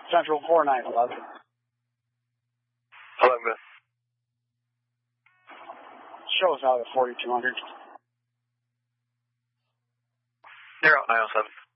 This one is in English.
Central 4911. How long, miss? Show us out at 4200. You're out 907.